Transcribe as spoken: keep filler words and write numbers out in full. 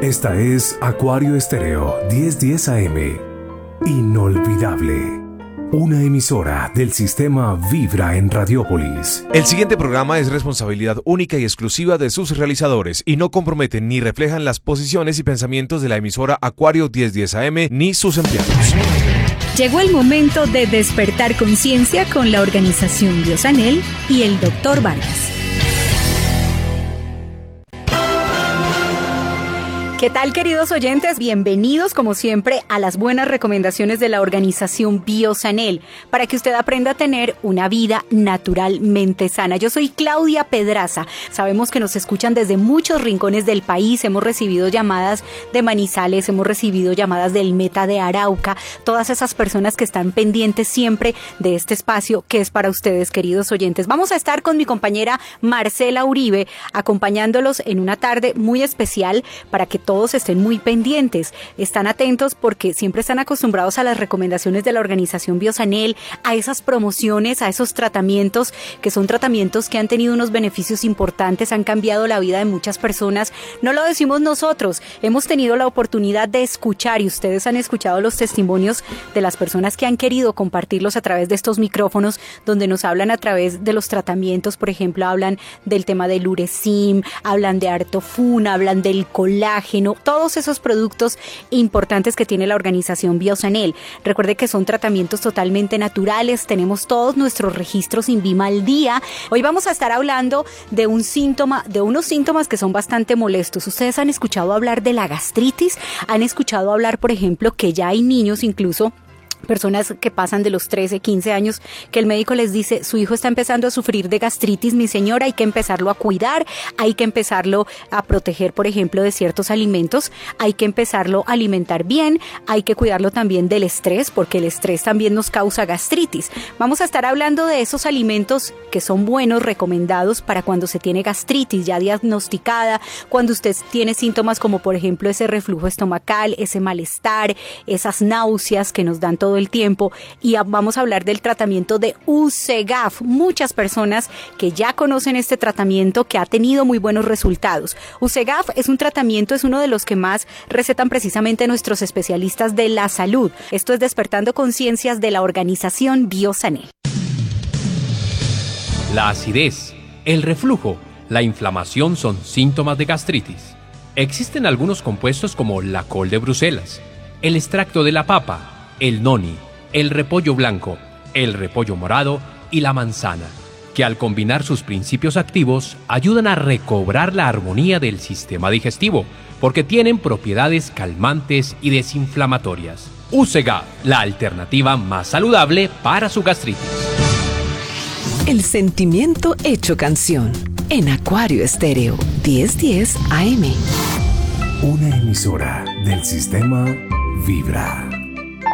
Esta es Acuario Estéreo diez diez A M. Inolvidable. Una emisora del sistema Vibra en Radiópolis. El siguiente programa es responsabilidad única y exclusiva de sus realizadores y no comprometen ni reflejan las posiciones y pensamientos de la emisora Acuario diez diez A M ni sus empleados. Llegó el momento de despertar conciencia con la organización Biosanel y el doctor Vargas. ¿Qué tal, queridos oyentes? Bienvenidos, como siempre, a las buenas recomendaciones de la organización Biosanel, para que usted aprenda a tener una vida naturalmente sana. Yo soy Claudia Pedraza. Sabemos que nos escuchan desde muchos rincones del país. Hemos recibido llamadas de Manizales, hemos recibido llamadas del Meta de Arauca. Todas esas personas que están pendientes siempre de este espacio que es para ustedes, queridos oyentes. Vamos a estar con mi compañera Marcela Uribe, acompañándolos en una tarde muy especial para que todos estén muy pendientes, están atentos porque siempre están acostumbrados a las recomendaciones de la organización Biosanel, a esas promociones, a esos tratamientos, que son tratamientos que han tenido unos beneficios importantes, han cambiado la vida de muchas personas. No lo decimos nosotros, hemos tenido la oportunidad de escuchar y ustedes han escuchado los testimonios de las personas que han querido compartirlos a través de estos micrófonos, donde nos hablan a través de los tratamientos. Por ejemplo, hablan del tema del Uresim, hablan de Artofun, hablan del colágeno, todos esos productos importantes que tiene la organización Biosanel. Recuerde que son tratamientos totalmente naturales, tenemos todos nuestros registros INVIMA al día. Hoy vamos a estar hablando de un síntoma, de unos síntomas que son bastante molestos. Ustedes han escuchado hablar de la gastritis, han escuchado hablar, por ejemplo, que ya hay niños, incluso personas que pasan de los trece, quince años, que el médico les dice, su hijo está empezando a sufrir de gastritis, mi señora, hay que empezarlo a cuidar, hay que empezarlo a proteger, por ejemplo, de ciertos alimentos, hay que empezarlo a alimentar bien, hay que cuidarlo también del estrés, porque el estrés también nos causa gastritis. Vamos a estar hablando de esos alimentos que son buenos, recomendados para cuando se tiene gastritis ya diagnosticada, cuando usted tiene síntomas como, por ejemplo, ese reflujo estomacal, ese malestar, esas náuseas que nos dan todo el tiempo. Y vamos a hablar del tratamiento de Usegaf. Muchas personas que ya conocen este tratamiento, que ha tenido muy buenos resultados. Usegaf es un tratamiento, es uno de los que más recetan precisamente nuestros especialistas de la salud. Esto es Despertando Conciencias de la organización Biosanel. La acidez, el reflujo, la inflamación son síntomas de gastritis. Existen algunos compuestos como la col de Bruselas, el extracto de la papa, el noni, el repollo blanco, el repollo morado y la manzana, que al combinar sus principios activos ayudan a recobrar la armonía del sistema digestivo, porque tienen propiedades calmantes y desinflamatorias. Usegaf, la alternativa más saludable para su gastritis. El sentimiento hecho canción en Acuario Estéreo diez diez A M. Una emisora del sistema Vibra.